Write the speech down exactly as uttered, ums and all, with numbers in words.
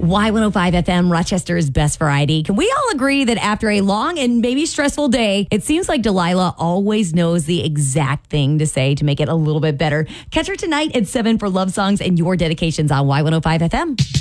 Y one oh five F M, Rochester's best variety. Can we all agree that after a long and maybe stressful day, it seems like Delilah always knows the exact thing to say to make it a little bit better? Catch her tonight at seven for Love Songs and Your Dedications on Y one oh five F M.